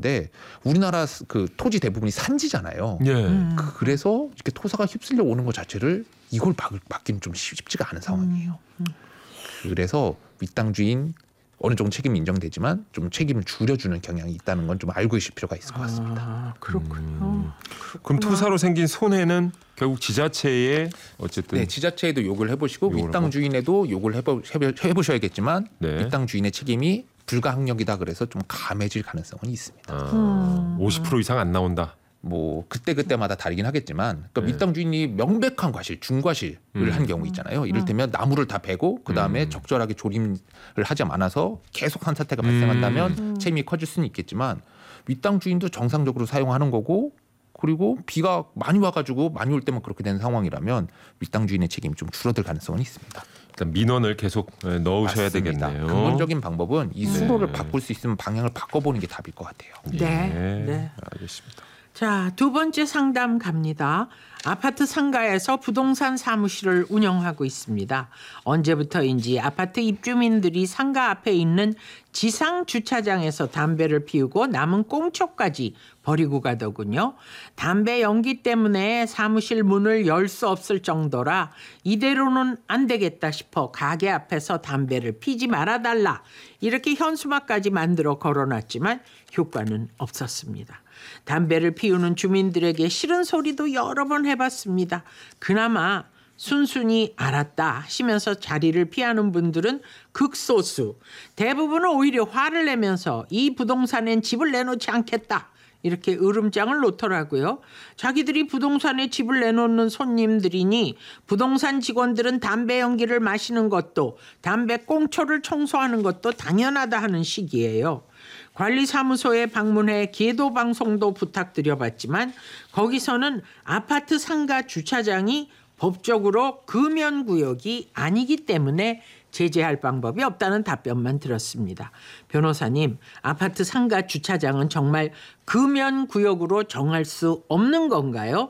있는데 우리나라 그 토지 대부분이 산지잖아요. 예. 그래서 이렇게 토사가 휩쓸려 오는 것 자체를 이걸 막기는 좀 쉽지가 않은 상황이에요. 그래서 윗땅 주인 어느 정도 책임이 인정되지만 좀 책임을 줄여주는 경향이 있다는 건 좀 알고 계실 필요가 있을 것 같습니다. 아, 그렇군요. 그럼 토사로 생긴 손해는 결국 지자체에 어쨌든 네, 지자체에도 요구를 해보시고 요구를 윗땅 하고. 주인에도 요구를 해보셔야겠지만 네. 윗땅 주인의 책임이 불가항력이다 그래서 좀 감해질 가능성은 있습니다. 50% 이상 안 나온다. 뭐 그때마다 다르긴 하겠지만 그러니까 네. 윗땅 주인이 명백한 과실, 중과실을 한 경우 있잖아요. 이를테면 나무를 다 베고 그다음에 적절하게 조림을 하지 않아서 계속 산사태가 발생한다면 책임이 커질 수는 있겠지만 윗땅 주인도 정상적으로 사용하는 거고 그리고 비가 많이 와가지고 많이 올 때만 그렇게 되는 상황이라면 윗땅 주인의 책임이 좀 줄어들 가능성은 있습니다. 일단 민원을 계속 넣으셔야 맞습니다. 되겠네요. 근본적인 방법은 이 수로를 네. 바꿀 수 있으면 방향을 바꿔보는 게 답일 것 같아요. 네. 네. 알겠습니다. 자, 두 번째 상담 갑니다. 아파트 상가에서 부동산 사무실을 운영하고 있습니다. 언제부터인지 아파트 입주민들이 상가 앞에 있는 지상 주차장에서 담배를 피우고 남은 꽁초까지 버리고 가더군요. 담배 연기 때문에 사무실 문을 열 수 없을 정도라 이대로는 안 되겠다 싶어 가게 앞에서 담배를 피지 말아달라 이렇게 현수막까지 만들어 걸어놨지만 효과는 없었습니다. 담배를 피우는 주민들에게 싫은 소리도 여러 번 해봤습니다. 그나마 순순히 알았다 하시면서 자리를 피하는 분들은 극소수. 대부분은 오히려 화를 내면서 이 부동산엔 집을 내놓지 않겠다. 이렇게 으름장을 놓더라고요. 자기들이 부동산에 집을 내놓는 손님들이니 부동산 직원들은 담배 연기를 마시는 것도 담배 꽁초를 청소하는 것도 당연하다 하는 식이에요. 관리사무소에 방문해 계도 방송도 부탁드려봤지만 거기서는 아파트 상가 주차장이 법적으로 금연구역이 아니기 때문에 제재할 방법이 없다는 답변만 들었습니다. 변호사님, 아파트 상가 주차장은 정말 금연구역으로 정할 수 없는 건가요?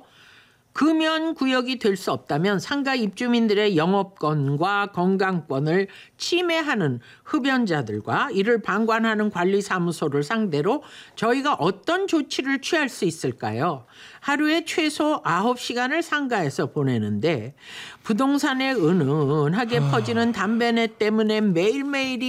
금연구역이 될 수 없다면 상가 입주민들의 영업권과 건강권을 침해하는 흡연자들과 이를 방관하는 관리사무소를 상대로 저희가 어떤 조치를 취할 수 있을까요? 하루에 최소 9시간을 상가에서 보내는데 부동산에 은은하게 퍼지는 담배내 때문에 매일매일이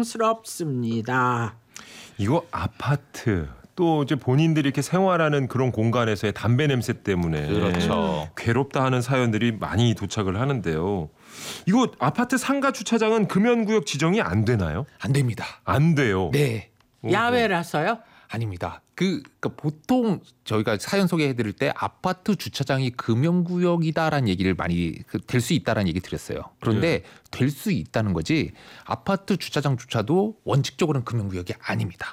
고통스럽습니다. 이거 아파트 또 이제 본인들이 이렇게 생활하는 그런 공간에서의 담배 냄새 때문에 그렇죠. 괴롭다 하는 사연들이 많이 도착을 하는데요. 이거 아파트 상가 주차장은 금연구역 지정이 안 되나요? 안 됩니다. 안 돼요. 네. 야외라서요? 아닙니다. 그러니까 보통 저희가 사연 소개해드릴 때 아파트 주차장이 금연구역이다라는 얘기를 많이 될 수 있다라는 얘기 드렸어요. 그런데 될 수 있다는 거지 아파트 주차장조차도 원칙적으로는 금연구역이 아닙니다.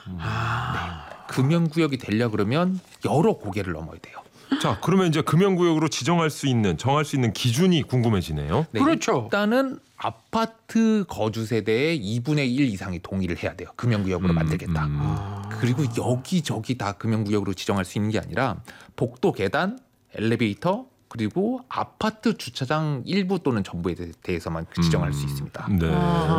네. 금연구역이 되려 그러면 여러 고개를 넘어야 돼요. 자, 그러면 이제 금연구역으로 정할 수 있는 기준이 궁금해지네요. 네, 그렇죠. 일단은 아파트 거주 세대의 2분의 1 이상이 동의를 해야 돼요. 금연구역으로 만들겠다. 그리고 여기저기 다 금연구역으로 지정할 수 있는 게 아니라 복도 계단, 엘리베이터 그리고 아파트 주차장 일부 또는 전부에 대해서만 지정할 수 있습니다. 네.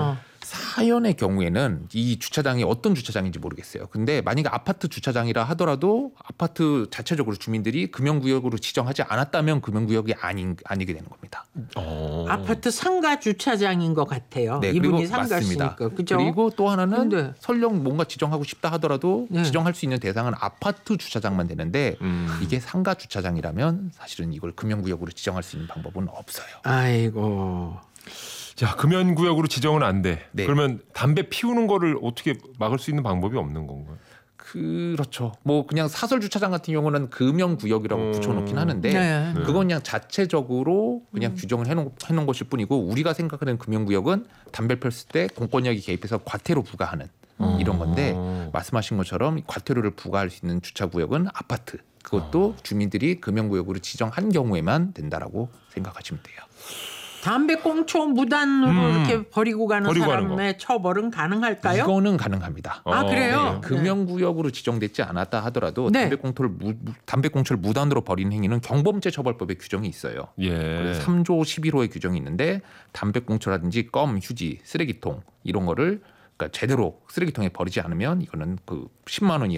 사연의 경우에는 이 주차장이 어떤 주차장인지 모르겠어요. 근데 만약에 아파트 주차장이라 하더라도 아파트 자체적으로 주민들이 금연구역으로 지정하지 않았다면 금연구역이 아니게 되는 겁니다. 아파트 상가 주차장인 것 같아요. 네, 이분이 그리고 맞습니다. 상가시니까. 그죠? 그리고 또 하나는 근데. 설령 뭔가 지정하고 싶다 하더라도 네. 지정할 수 있는 대상은 아파트 주차장만 되는데 이게 상가 주차장이라면 사실은 이걸 금연구역으로 지정할 수 있는 방법은 없어요. 아이고. 자, 금연구역으로 지정은 안 돼. 네. 그러면 담배 피우는 거를 어떻게 막을 수 있는 방법이 없는 건가요? 그렇죠. 뭐 그냥 사설 주차장 같은 경우는 금연구역이라고 붙여놓긴 하는데 네. 그건 그냥 자체적으로 그냥 규정을 해놓은 것일 뿐이고 우리가 생각하는 금연구역은 담배 폈을 때 공권력이 개입해서 과태료 부과하는 이런 건데 말씀하신 것처럼 과태료를 부과할 수 있는 주차구역은 아파트 그것도 주민들이 금연구역으로 지정한 경우에만 된다라고 생각하시면 돼요. 담배 꽁초 무단으로 이렇게 버리고 가는 버리고 가는 사람의 처벌은 가능할까요? 이거는 가능합니다. 아, 그래요? 네, 금연구역으로 지정되지 않았다 하더라도 네. 담배꽁초를 무단으로 버리는 행위는 경범죄처벌법에 규정이 있어요. 예. 그래서 3조 11호의 규정이 있는데 담배꽁초라든지 껌, 휴지, 쓰레기통 이런 거를 그러니까 제대로 쓰레기통에 버리지 않으면 이거는 그 10만 원이